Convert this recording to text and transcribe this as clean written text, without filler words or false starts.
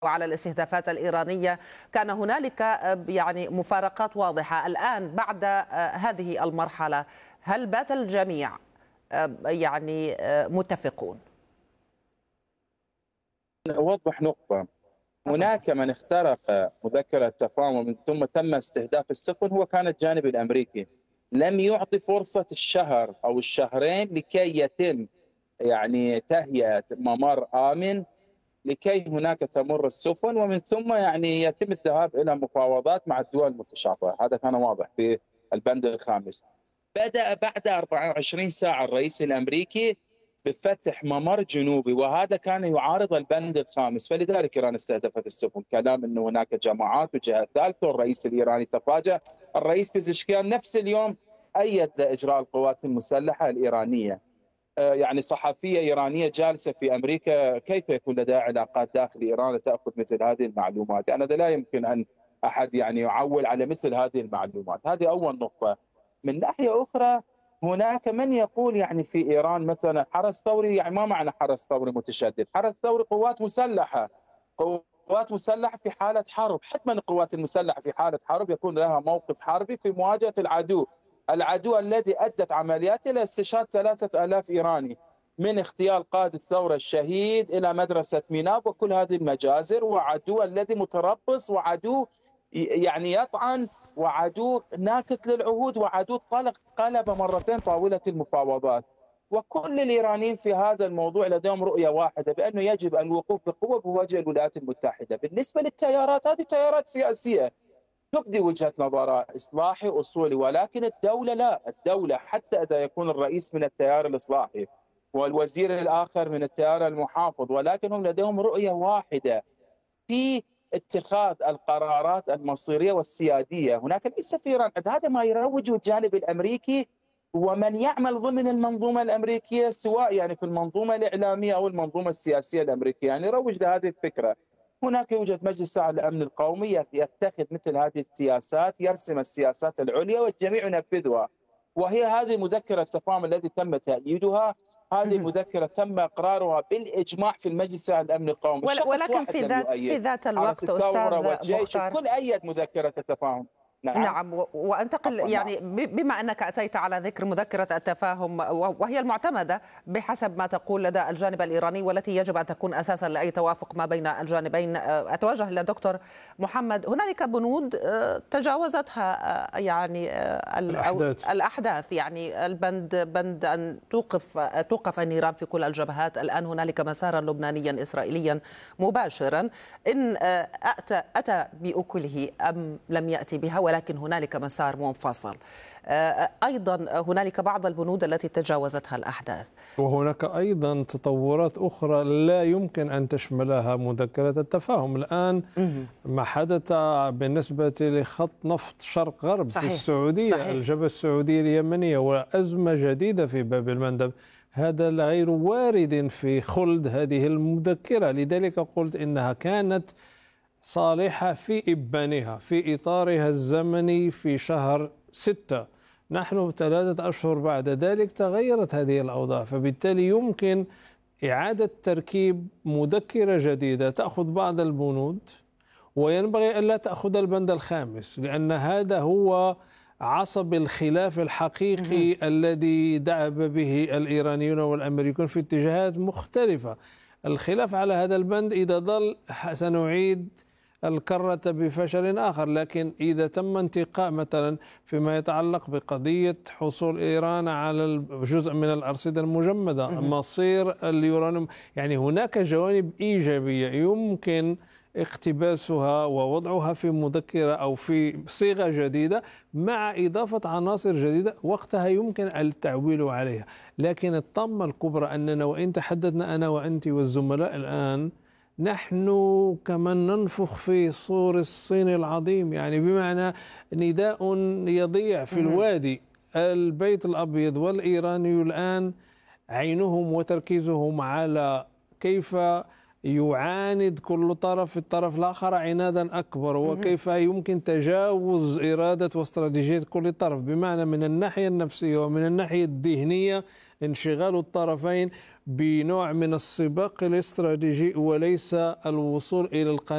وعلى الاستهدافات الإيرانية كان هنالك يعني مفارقات واضحة. الآن بعد هذه المرحلة هل بات الجميع يعني متفقون؟ أوضح نقطة. تفضل. هناك من اخترق مذكرة التفاهم ومن ثم تم استهداف السفن هو كان الجانب الأمريكي. لم يعطي فرصة الشهر أو الشهرين لكي يتم تهيئة ممر آمن لكي هناك تمر السفن، ومن ثم يتم الذهاب إلى مفاوضات مع الدول المتشاطئة. هذا كان واضح في البند الخامس. بدأ بعد 24 ساعة الرئيس الأمريكي بفتح ممر جنوبي، وهذا كان يعارض البند الخامس، فلذلك إيران استهدفت السفن. كلام أنه هناك جماعات وجهات ثالثة، والرئيس الإيراني تفاجأ. الرئيس بيزشكيان نفس اليوم أيد إجراء القوات المسلحة الإيرانية. صحفية إيرانية جالسة في أمريكا، كيف يكون لديها علاقات داخل إيران لتأخذ مثل هذه المعلومات؟ هذا لا يمكن أن أحد يعول على مثل هذه المعلومات. هذه أول نقطة. من ناحية أخرى، هناك من يقول في إيران مثلا حرس ثوري. ما معنى حرس ثوري متشدد؟ حرس ثوري قوات مسلحة، قوات مسلحة في حالة حرب. حتما القوات المسلحة في حالة حرب يكون لها موقف حربي في مواجهة العدو الذي أدت عمليات إلى استشهاد 3000 إيراني، من اغتيال قائد الثورة الشهيد إلى مدرسة ميناب وكل هذه المجازر، وعدو الذي متربص، وعدو يطعن، وعدو ناكث للعهود، وعدو قلب مرتين طاولة المفاوضات. وكل الإيرانيين في هذا الموضوع لديهم رؤية واحدة، بأنه يجب الوقوف بقوة بوجه الولايات المتحدة. بالنسبة للتيارات، هذه تيارات سياسية تبدي وجهة نظرها إصلاحي أصولي، ولكن الدولة لا. الدولة حتى إذا يكون الرئيس من التيار الإصلاحي والوزير الآخر من التيار المحافظ، ولكن هم لديهم رؤية واحدة في اتخاذ القرارات المصيرية والسيادية. هناك ليس في إيران هذا ما يروجه الجانب الأمريكي ومن يعمل ضمن المنظومة الأمريكية، سواء في المنظومة الإعلامية أو المنظومة السياسية الأمريكية، يروج لهذه الفكرة. هناك يوجد مجلس أعلى الأمن القومي يتخذ مثل هذه السياسات، يرسم السياسات العليا والجميع ينفذها. وهي هذه مذكرة التفاهم التي تم تأييدها. هذه المذكرة تم إقرارها بالإجماع في المجلس الأعلى للأمن القومي. شخص ولكن واحد لم في يؤيد. ذات حرس الوقت الثورة أستاذ والجيش مختار، الكل أيد مذكرة التفاهم. نعم. نعم، وأنتقل نعم. بما أنك أتيت على ذكر مذكرة التفاهم، وهي المعتمدة بحسب ما تقول لدى الجانب الإيراني، والتي يجب أن تكون أساسا لأي توافق ما بين الجانبين. أتوجه إلى دكتور محمد. هنالك بنود تجاوزتها الأحداث، بند أن توقف النيران في كل الجبهات. الآن هنالك مسارا لبنانيا إسرائيليا مباشرا، إن أتى بأكله أم لم يأتي بها، ولكن هنالك مسار منفصل. أيضا هنالك بعض البنود التي تجاوزتها الأحداث، وهناك أيضا تطورات أخرى لا يمكن أن تشملها مذكرة التفاهم. الآن ما حدث بالنسبة لخط نفط شرق غرب في السعودية، صحيح. الجبهة السعودية اليمنية، وأزمة جديدة في باب المندب، هذا غير وارد في خلد هذه المذكرة. لذلك قلت إنها كانت صالحة في إبانها في إطارها الزمني في شهر 6. نحن 3 أشهر بعد ذلك تغيرت هذه الأوضاع، فبالتالي يمكن إعادة تركيب مذكرة جديدة تأخذ بعض البنود، وينبغي ألا تأخذ البند الخامس، لأن هذا هو عصب الخلاف الحقيقي الذي دعب به الإيرانيون والأمريكون في اتجاهات مختلفة. الخلاف على هذا البند إذا ظل سنعيد الكرة بفشل آخر. لكن إذا تم انتقاء مثلا فيما يتعلق بقضية حصول إيران على جزء من الأرصدة المجمدة، مصير اليورانيوم، هناك جوانب إيجابية يمكن اقتباسها ووضعها في مذكرة أو في صيغة جديدة مع إضافة عناصر جديدة، وقتها يمكن التعويل عليها. لكن الطامة الكبرى أننا وإن تحدثنا أنا وأنت والزملاء الآن، نحن كمن ننفخ في صور الصين العظيم، بمعنى نداء يضيع في الوادي. البيت الأبيض والإيراني الآن عينهم وتركيزهم على كيف يعاند كل طرف الطرف الآخر عنادا أكبر، وكيف يمكن تجاوز إرادة واستراتيجية كل طرف، بمعنى من الناحية النفسية ومن الناحية الذهنية انشغال الطرفين بنوع من السباق الاستراتيجي وليس الوصول إلى القناعة